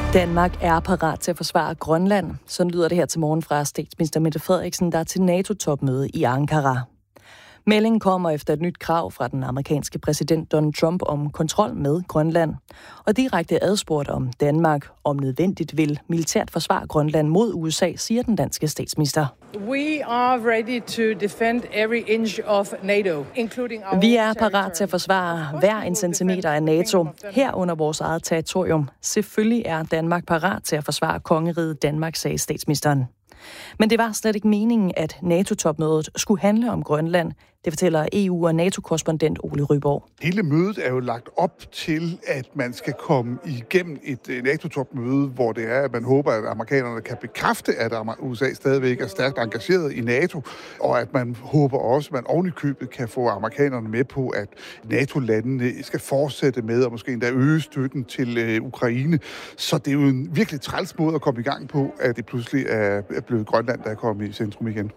Danmark er parat til at forsvare Grønland. Sådan lyder det her til morgen fra statsminister Mette Frederiksen, der er til NATO-topmøde i Ankara. Meldingen kommer efter et nyt krav fra den amerikanske præsident Donald Trump om kontrol med Grønland. Og direkte adspurgt om Danmark om nødvendigt vil militært forsvare Grønland mod USA, siger den danske statsminister. We are ready to defend every inch of NATO, including our Vi er parat til at forsvare hver en centimeter af NATO, herunder vores eget territorium. Selvfølgelig er Danmark parat til at forsvare kongeriget Danmark, sagde statsministeren. Men det var slet ikke meningen, at NATO-topmødet skulle handle om Grønland. Det fortæller EU- og NATO-korrespondent Ole Ryborg. Hele mødet er jo lagt op til, at man skal komme igennem et NATO-topmøde, hvor det er, at man håber, at amerikanerne kan bekræfte, at USA stadigvæk er stærkt engageret i NATO, og at man håber også, at man oven i købet kan få amerikanerne med på, at NATO-landene skal fortsætte med, og måske endda øge støtten til Ukraine. Så det er jo en virkelig træls måde at komme i gang på, at det pludselig er blevet Grønland, der er kommet i centrum igen.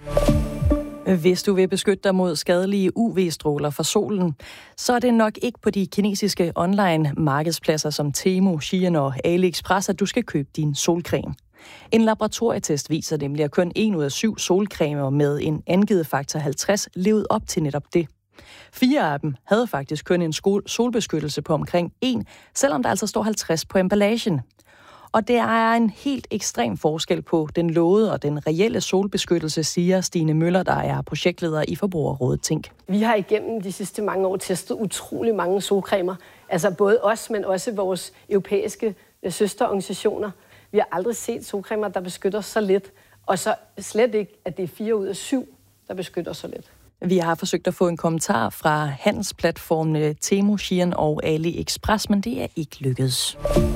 Hvis du vil beskytte dig mod skadelige UV-stråler fra solen, så er det nok ikke på de kinesiske online markedspladser som Temu, Shein og AliExpress, at du skal købe din solcreme. En laboratorietest viser nemlig, at kun 1 ud af 7 solcremer med en angivet faktor 50 levede op til netop det. 4 af dem havde faktisk kun en solbeskyttelse på omkring 1, selvom der altså står 50 på emballagen. Og det er en helt ekstrem forskel på den lovede og den reelle solbeskyttelse, siger Stine Møller, der er projektleder i Forbrugerrådet Tænk. Vi har igennem de sidste mange år testet utrolig mange solcremer. Altså både os, men også vores europæiske søsterorganisationer. Vi har aldrig set solcremer, der beskytter så lidt. Og så slet ikke, at det er 4 ud af 7, der beskytter så lidt. Vi har forsøgt at få en kommentar fra handelsplatformene Temu, Shein og AliExpress, men det er ikke lykkedes.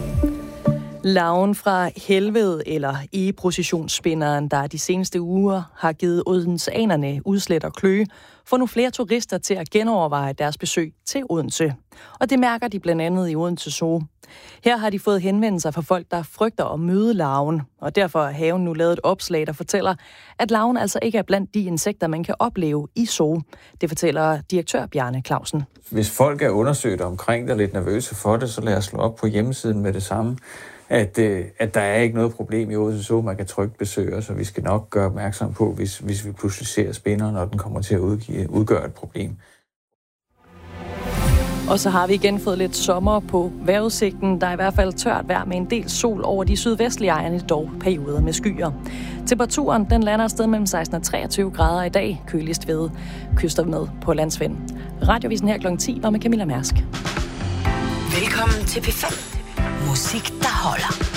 Larven fra helvede, eller e-processionsspinderen, der de seneste uger har givet odenseanerne udslæt og kløe, får nu flere turister til at genoverveje deres besøg til Odense. Og det mærker de blandt andet i Odense Zoo. Her har de fået henvendelser fra folk, der frygter at møde larven, og derfor har haven nu lavet et opslag, der fortæller, at larven altså ikke er blandt de insekter, man kan opleve i zoo. Det fortæller direktør Bjarne Clausen. Hvis folk er undersøgt omkring det og lidt nervøse for det, så lad os slå op på hjemmesiden med det samme. At der er ikke noget problem i Odense Zoo, man kan trygt besøge, så vi skal nok gøre opmærksom på, hvis vi pludselig ser spinderen, når den kommer til at udgøre et problem. Og så har vi igen fået lidt sommer på vejrudsigten. Der er i hvert fald tørt vejr med en del sol over de sydvestlige egne, dog perioder med skyer. Temperaturen den lander afsted mellem 16 og 23 grader i dag, køligst ved kyster med på landsvind. Radiovisen her kl. 10 var med Camilla Mærsk. Velkommen til P5. Musik, der holder.